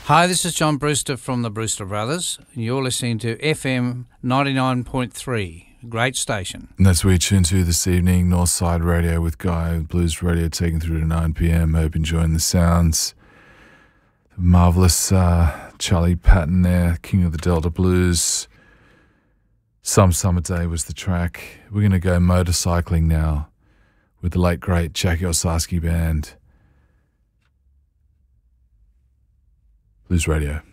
Hi, this is John Brewster from the Brewster Brothers. You're listening to FM 99.3, great station. And that's where you tune to this evening, Northside Radio with Guy, Blues Radio taking through to 9 p.m. Hope you're enjoying the sounds. The marvellous Charlie Patton there, King of the Delta Blues. Some Summer Day was the track. We're going to go motorcycling now with the late, great Jackie Ossowski Band. Blues Radio.